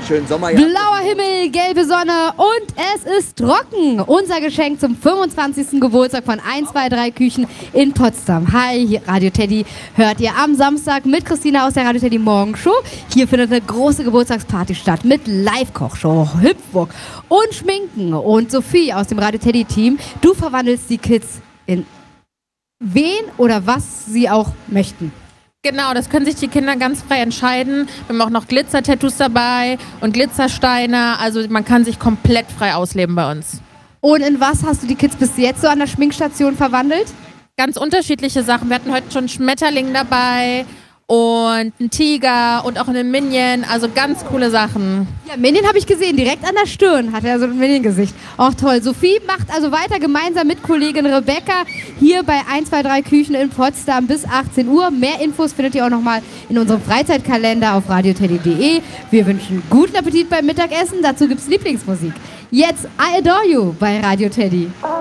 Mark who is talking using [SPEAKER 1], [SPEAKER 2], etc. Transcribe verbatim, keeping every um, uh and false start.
[SPEAKER 1] Schönen Sommerjahr.
[SPEAKER 2] Blauer Himmel, gelbe Sonne und es ist trocken. Unser Geschenk zum fünfundzwanzigsten Geburtstag von eins zwei drei Küchen in Potsdam. Hi, hier Radio Teddy hört ihr am Samstag mit Christina aus der Radio Teddy Morgenshow. Hier findet eine große Geburtstagsparty statt mit Live-Kochshow, Hüpfburg und Schminken. Und Sophie aus dem Radio Teddy Team, du verwandelst die Kids in wen oder was sie auch möchten.
[SPEAKER 3] Genau, das können sich die Kinder ganz frei entscheiden. Wir haben auch noch Glitzer-Tattoos dabei und Glitzersteine. Also man kann sich komplett frei ausleben bei uns.
[SPEAKER 2] Und in was hast du die Kids bis jetzt so an der Schminkstation verwandelt?
[SPEAKER 3] Ganz unterschiedliche Sachen. Wir hatten heute schon Schmetterling dabei und einen Tiger und auch einen Minion. Also ganz coole Sachen.
[SPEAKER 2] Ja, Minion habe ich gesehen. Direkt an der Stirn hat er so ein Minion-Gesicht. Auch toll. Sophie macht also weiter gemeinsam mit Kollegin Rebecca hier bei eins zwei drei Küchen in Potsdam bis achtzehn Uhr. Mehr Infos findet ihr auch nochmal in unserem Freizeitkalender auf radioteddy punkt de. Wir wünschen guten Appetit beim Mittagessen. Dazu gibt's Lieblingsmusik. Jetzt I Adore You bei Radio Teddy.